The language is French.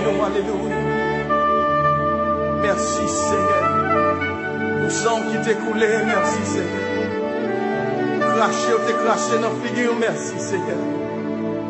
nous, alléluia. Merci Seigneur. Pour sang qui t'est coulé, merci Seigneur. Craché ou t'es craché dans la figure, merci Seigneur.